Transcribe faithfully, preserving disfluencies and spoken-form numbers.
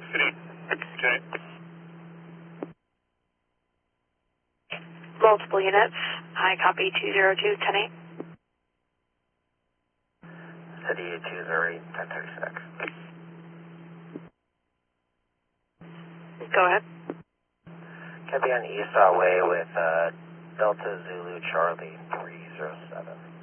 City. Okay. Multiple units. I copy two zero two, ten eight. City two zero eight, ten thirty-six. Go ahead. Copy on Esau Way with uh, Delta Zulu Charlie three zero seven.